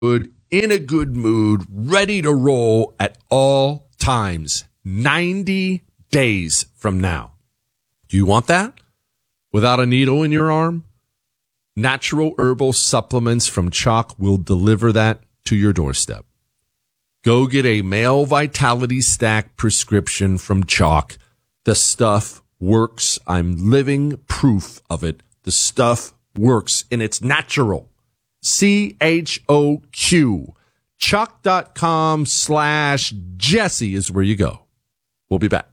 in a good mood, ready to roll at all times, 90 days from now. Do you want that? Without a needle in your arm? Natural herbal supplements from Choq will deliver that to your doorstep. Go get a male vitality stack prescription from Choq. The stuff works. I'm living proof of it. The stuff works, and it's natural. CHOQ. Choq.com/Jesse is where you go. We'll be back.